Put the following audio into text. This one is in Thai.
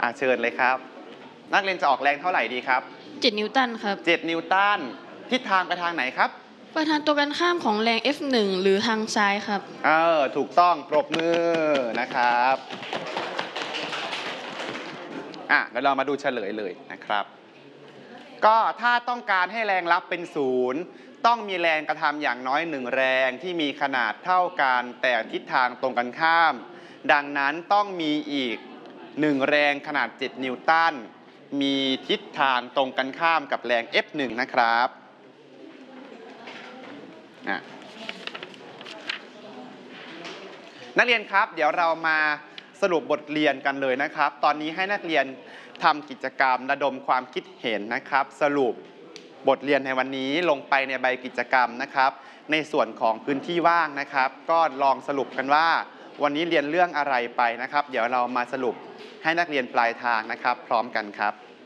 เชิญเลยครับนักเรียนจะออกแรงเท่าไหร่ดีครับ 7 นิวตันครับ 7 นิวตันทิศทางไปทางไหนครับไปทางตัวกันข้ามของแรง F1 หรือทางซ้ายครับถูกต้องปรบมือนะครับเดี๋ยวเรามาดูเฉลยเลยนะครับก็ถ้าต้องการให้แรงรับเป็น0ต้องมีแรงกระทำอย่างน้อย1แรงที่มีขนาดเท่ากันแต่ทิศทางตรงกันข้ามดังนั้นต้องมีอีก1แรงขนาด7 นิวตันมีทิศทางตรงกันข้ามกับแรง F1 นะครับนักเรียนครับเดี๋ยวเรามาสรุปบทเรียนกันเลยนะครับตอนนี้ให้นักเรียนทำกิจกรรมระดมความคิดเห็นนะครับสรุปบทเรียนในวันนี้ลงไปในใบกิจกรรมนะครับในส่วนของพื้นที่ว่างนะครับก็ลองสรุปกันว่าวันนี้เรียนเรื่องอะไรไปนะครับเดี๋ยวเรามาสรุปให้นักเรียนปลายทางนะครับพร้อมกันครับ